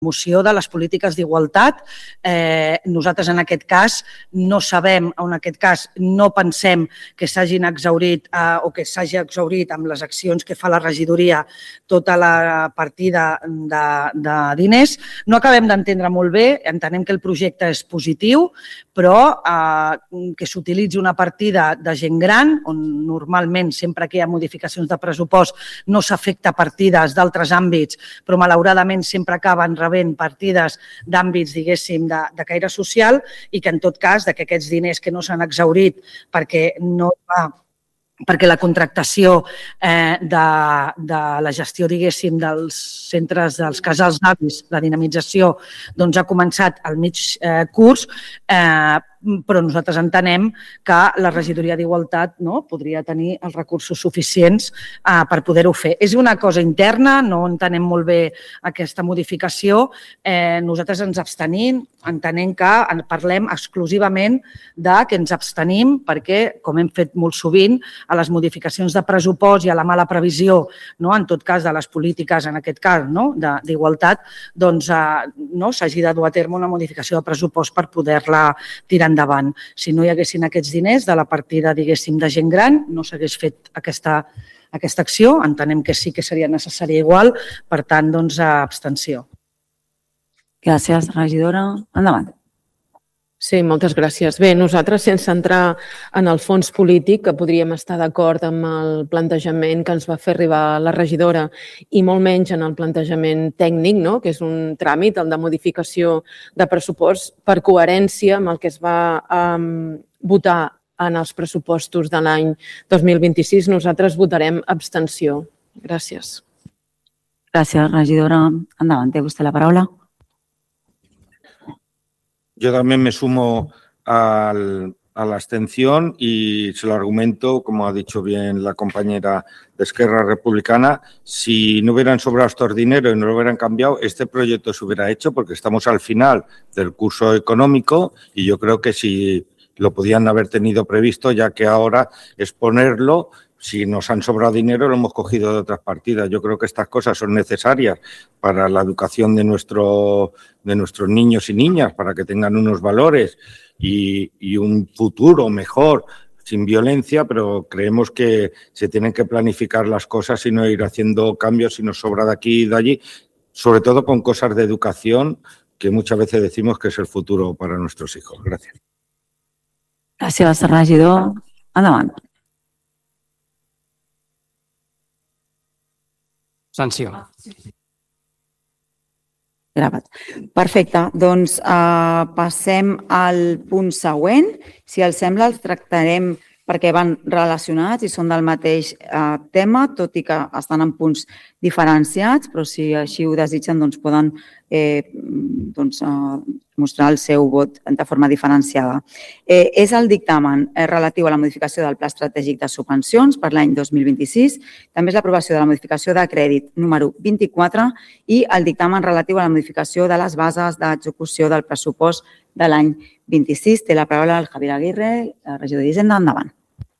promoció de les polítiques d'igualtat. Nosaltres en aquest cas no sabem, en aquest cas no pensem que s'hagin exhaurit o que s'hagi exhaurit amb les accions que fa la regidoria tota la partida de diners. No acabem d'entendre molt bé, entenem que el projecte és positiu, però que s'utilitzi una partida de gent gran, on normalment sempre que hi ha modificacions de pressupost no s'afecta partides d'altres àmbits, però malauradament sempre acaben rebent partides d'àmbits, diguéssim, de caire social i que en tot cas que aquests diners que no s'han exhaurit perquè la contractació de la gestió, diguéssim, dels centres, dels casals d'avis, la dinamització, doncs ha començat al mig curs, però nosaltres entenem que la regidoria d'Igualtat podria tenir els recursos suficients per poder-ho fer. És una cosa interna, no entenem molt bé aquesta modificació. Nosaltres ens abstenim, entenem que parlem exclusivament que ens abstenim perquè, com hem fet molt sovint, a les modificacions de pressupost i a la mala previsió, en tot cas de les polítiques, en aquest cas d'igualtat, doncs s'hagi de dur a terme una modificació de pressupost per poder-la tirar endavant. Si no hi haguessin aquests diners de la partida, diguéssim, de gent gran, no s'hagués fet aquesta acció. Entenem que sí que seria necessària igual, per tant, doncs, abstenció. Gràcies, regidora. Endavant. Sí, moltes gràcies. Bé, nosaltres, sense entrar en el fons polític, que podríem estar d'acord amb el plantejament que ens va fer arribar la regidora i molt menys en el plantejament tècnic, que és un tràmit, el de modificació de pressupost, per coherència amb el que es va votar en els pressupostos de l'any 2026, nosaltres votarem abstenció. Gràcies. Gràcies, regidora. Endavant, té vostè la paraula. Yo también me sumo a la abstención y se lo argumento, como ha dicho bien la compañera de Esquerra Republicana, si no hubieran sobrado estos dineros y no lo hubieran cambiado, este proyecto se hubiera hecho porque estamos al final del curso económico y yo creo que si lo podían haber tenido previsto, ya que ahora es ponerlo. Si nos han sobrado dinero, lo hemos cogido de otras partidas. Yo creo que estas cosas son necesarias para la educación de nuestros niños y niñas, para que tengan unos valores y un futuro mejor, sin violencia, pero creemos que se tienen que planificar las cosas y no ir haciendo cambios si nos sobra de aquí y de allí, sobre todo con cosas de educación, que muchas veces decimos que es el futuro para nuestros hijos. Gracias. Gràcies, regidor. Endavant. Sanció. Gravat. Perfecte. Doncs passem al punt següent. Si els sembla, els tractarem perquè van relacionats i són del mateix tema, tot i que estan en punts diferenciats, però si així ho desitgen, doncs poden mostrar el seu vot de forma diferenciada. És el dictamen relatiu a la modificació del Pla Estratègic de Subvencions per l'any 2026, també és l'aprovació de la modificació de crèdit número 24 i el dictamen relatiu a la modificació de les bases d'execució del pressupost de l'any 26. Té la paraula el Javier Aguirre, regidor d'Hisenda. Endavant.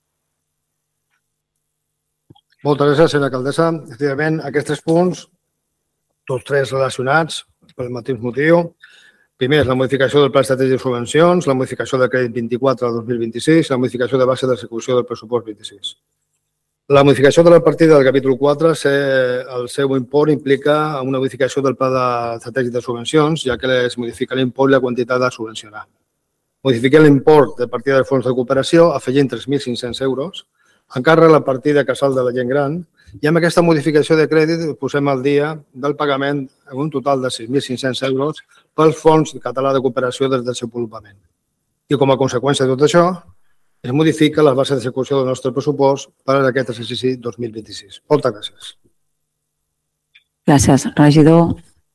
Moltes gràcies, senyora alcaldessa. Efectivament, aquests 3 punts, tots 3 relacionats pel mateix motiu. Primer és la modificació del Pla Estratègic de Subvencions, la modificació del crèdit 24 del 2026 i la modificació de base d'execució del pressupost 26. La modificació de la partida del capítol 4, el seu import implica una modificació del Pla Estratègic de Subvencions, ja que es modifica l'import i la quantitat a subvencionar. Modifiquem l'import de partida del fons de cooperació, afegint 3.500 euros, encarrega la partida casal de la gent gran i amb aquesta modificació de crèdit posem al dia del pagament en un total de 6.500 euros pel Fons Català de Cooperació des del desenvolupament. I com a conseqüència de tot això, es modifica la base d'execució del nostre pressupost per a aquest exercici 2026. Moltes gràcies. Gràcies, regidor.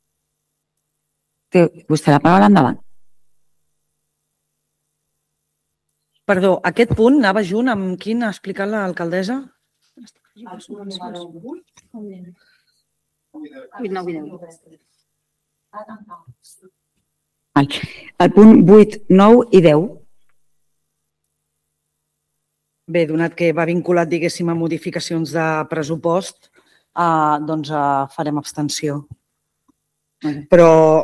Té vostè la paraula. Endavant. Perdó, aquest punt anava junt amb quin ha explicat l'alcaldessa? El punt 8, 9 i 10. Bé, donat que va vinculat, diguéssim, a modificacions de pressupost, doncs farem abstenció. Però